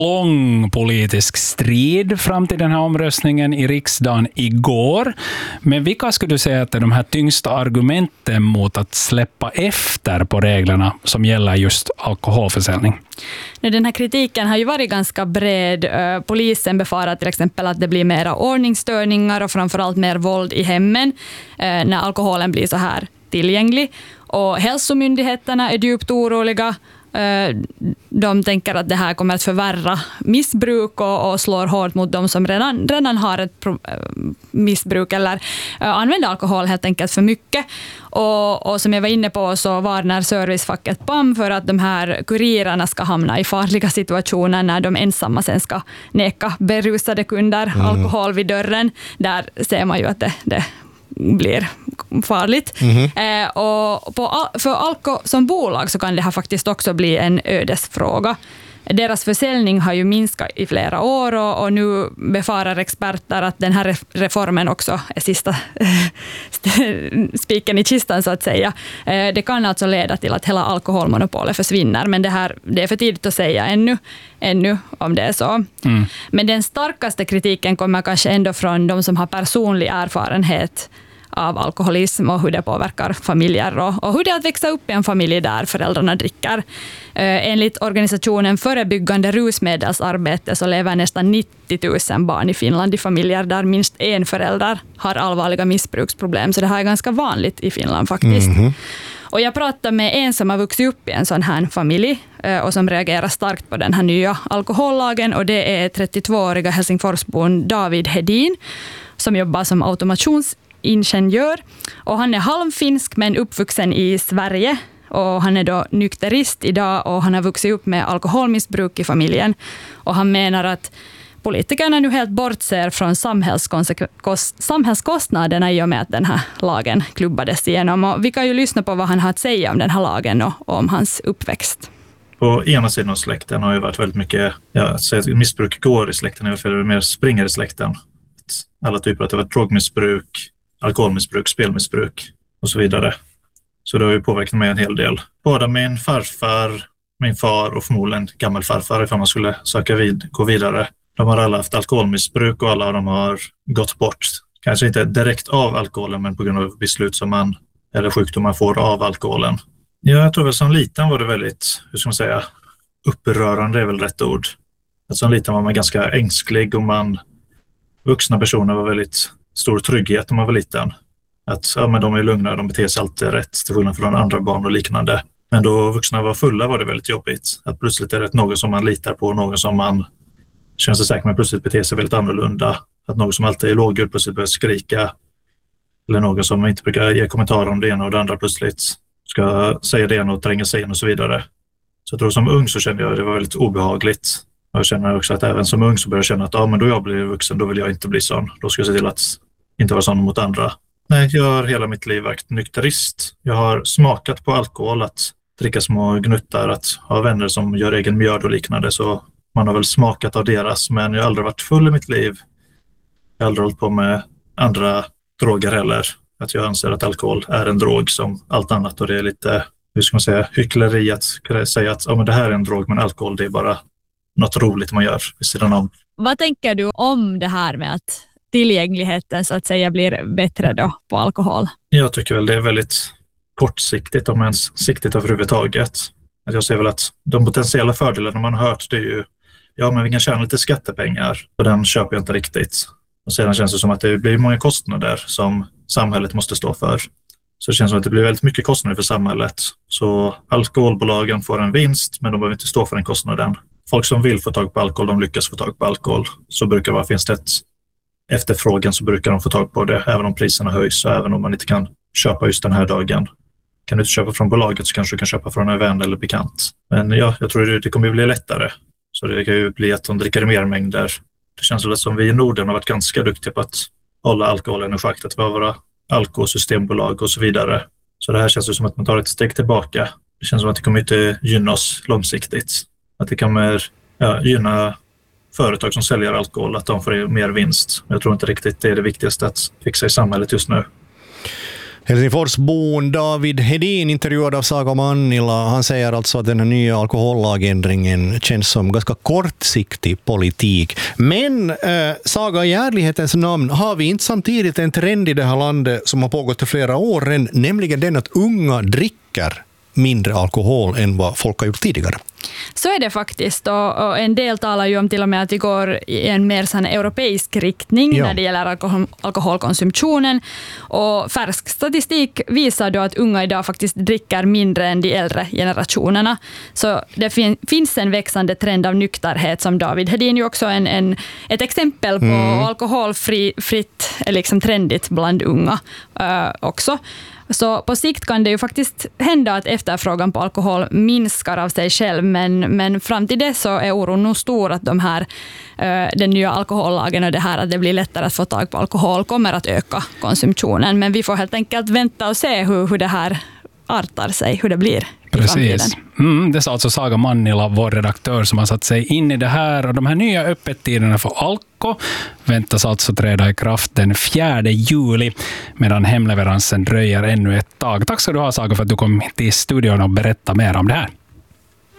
lång politisk strid fram till den här omröstningen i riksdagen igår. Men vilka skulle du säga att är de här tyngsta argumenten mot att släppa efter på reglerna som gäller just alkoholförsäljning? Den här kritiken har ju varit ganska bred. Polisen befarar till exempel att det blir mera ordningsstörningar och framförallt mer våld i hemmen när alkoholen blir så här tillgänglig. Och hälsomyndigheterna är djupt oroliga. De tänker att det här kommer att förvärra missbruk och slår hårt mot de som redan har ett missbruk eller använder alkohol helt enkelt för mycket. Och som jag var inne på så varnar servicefacket PAM för att de här kurirerna ska hamna i farliga situationer när de ensamma sen ska neka berusade kunder alkohol vid dörren. Där ser man ju att det blir farligt. Och för Alko som bolag så kan det här faktiskt också bli en ödesfråga. Deras försäljning har ju minskat i flera år och nu befarar experter att den här reformen också är sista spiken i kistan så att säga. Det kan alltså leda till att hela alkoholmonopolet försvinner, men det är för tidigt att säga ännu om det är så. Men den starkaste kritiken kommer kanske ändå från de som har personlig erfarenhet av alkoholism och hur det påverkar familjer och hur det är att växa upp i en familj där föräldrarna dricker. Enligt organisationen Förebyggande rusmedelsarbete så lever nästan 90 000 barn i Finland i familjer där minst en förälder har allvarliga missbruksproblem. Så det här är ganska vanligt i Finland faktiskt. Och jag pratade med en som har vuxit upp i en sån här familj och som reagerar starkt på den här nya alkohollagen, och det är 32-åriga Helsingforsbon David Hedin som jobbar som automationsingenjör, och han är halvfinsk men uppvuxen i Sverige, och han är då nykterist idag och han har vuxit upp med alkoholmissbruk i familjen, och han menar att politikerna nu helt bortser från samhällskostnaderna i och med att den här lagen klubbades igenom. Och vi kan ju lyssna på vad han har att säga om den här lagen och om hans uppväxt. På ena sidan av släkten har ju varit väldigt mycket, missbruk går i släkten, i alla fall mer springer i släkten. Alla typer, att det har varit drogmissbruk, alkoholmissbruk, spelmissbruk och så vidare. Så det har ju påverkat mig en hel del. Både min farfar, min far och förmodligen gammelfarfar, ifall man skulle gå vidare. De har alla haft alkoholmissbruk och alla av dem har gått bort. Kanske inte direkt av alkoholen, men på grund av beslut som eller sjukdom man får av alkoholen. Ja, jag tror väl som liten var det väldigt, hur ska man säga, upprörande är väl rätt ord. Att som liten var man ganska ängslig och vuxna personer var väldigt stor trygghet när man var liten. Att men de är lugna, de beter sig alltid rätt till skillnad från andra barn och liknande. Men då vuxna var fulla var det väldigt jobbigt. Att plötsligt är det någon som man litar på, någon som man känner sig säker med plötsligt beter sig väldigt annorlunda. Att någon som alltid är lågljud plötsligt börjar skrika. Eller någon som inte brukar ge kommentarer om det ena och det andra plötsligt ska säga det ena och tränga sig in och så vidare. Så jag tror som ung så kände jag att det var väldigt obehagligt. Och jag känner också att även som ung så börjar jag känna att men då jag blir vuxen, då vill jag inte bli sån. Då ska jag se till att inte vara sån mot andra. Nej, jag har hela mitt liv varit nykterist. Jag har smakat på alkohol, att dricka små gnuttar, att ha vänner som gör egen mjöd och liknande. Så man har väl smakat av deras, men jag har aldrig varit full i mitt liv. Jag har aldrig hållit på med andra droger heller. Att jag anser att alkohol är en drog som allt annat, och det är lite, hur ska man säga, hyckleri att säga att men det här är en drog, men alkohol det är bara något roligt man gör vid sidan om. Vad tänker du om det här med att tillgängligheten så att säga blir bättre då på alkohol? Jag tycker väl det är väldigt kortsiktigt, om ens siktigt överhuvudtaget. Att jag ser väl att de potentiella fördelarna man har hört, det är ju men vi kan tjäna lite skattepengar, och den köper jag inte riktigt. Och sedan känns det som att det blir många kostnader som samhället måste stå för. Så det känns som att det blir väldigt mycket kostnader för samhället. Så alkoholbolagen får en vinst, men de behöver inte stå för den kostnaden. Folk som vill få tag på alkohol, de lyckas få tag på alkohol. Så brukar det vara, finns det ett efterfrågan så brukar de få tag på det, även om priserna höjs och även om man inte kan köpa just den här dagen. Kan du inte köpa från bolaget så kanske du kan köpa från en vän eller bekant. Men jag tror det kommer bli lättare. Så det kan ju bli att de dricker mer mängder. Det känns väl som vi i Norden har varit ganska duktiga på att hålla alkoholen i schack, att vara alkoholsystembolag och så vidare. Så det här känns ju som att man tar ett steg tillbaka. Det känns som att det kommer inte gynna oss långsiktigt. Att det kommer gynna företag som säljer alkohol, att de får mer vinst. Jag tror inte riktigt det är det viktigaste att fixa i samhället just nu. Helsingforsbon David Hedin, intervjuad av Saga Mannila, han säger alltså att den här nya alkohollagändringen känns som ganska kortsiktig politik. Men Saga, i ärlighetens namn, har vi inte samtidigt en trend i det här landet som har pågått i flera år, nämligen den att unga dricker mindre alkohol än vad folk har gjort tidigare? Så är det faktiskt, och en del talar ju om till och med att vi går i en mer sån europeisk riktning när det gäller alkoholkonsumtionen, och färsk statistik visar då att unga idag faktiskt dricker mindre än de äldre generationerna. Så det finns en växande trend av nykterhet, som David Hedin ju också ett exempel på. Alkoholfritt är liksom trendigt bland unga också. Så på sikt kan det ju faktiskt hända att efterfrågan på alkohol minskar av sig själv, men fram till det så är oron nog stor att den nya alkohollagen och det här att det blir lättare att få tag på alkohol kommer att öka konsumtionen. Men vi får helt enkelt vänta och se hur det här artar sig, hur det blir. Precis. Det sa alltså Saga Mannila, vår redaktör, som har satt sig in i det här. Och de här nya öppettiderna för Alko väntas alltså träda i kraft den 4 juli, medan hemleveransen dröjer ännu ett tag. Tack ska du ha, Saga, för att du kom till studion och berättade mer om det här.